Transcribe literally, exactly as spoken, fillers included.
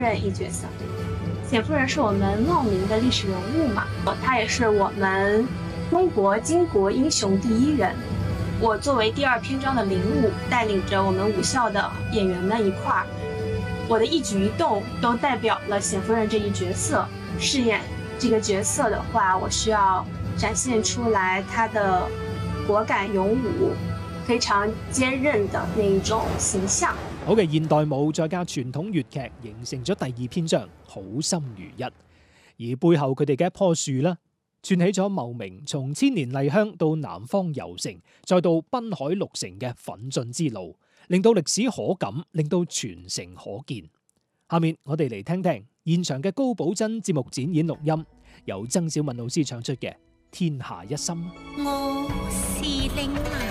人一角色。冼夫人是我们望明的历史人物嘛，她也是我们中国巾帼英雄第一人。我作为第二篇章的灵武，带领着我们武校的演员们一块儿，我的一举一动都代表了冼夫人这一角色。饰演这个角色的话，我需要展现出来她的果敢勇武、非常坚韧的那一種形象。 好嘅現代舞再加傳統粵劇，形成咗第二篇章好心如一。而背後佢哋嘅一棵樹啦，串起咗茂名從千年麗香到南方遊城，再到濱海六城嘅奮進之路，令到歷史可感，令到傳承可見。下面我哋嚟聽聽現場嘅高寶珍節目展演錄音，由曾小敏老師唱出嘅《天下一心》。 我是嶺南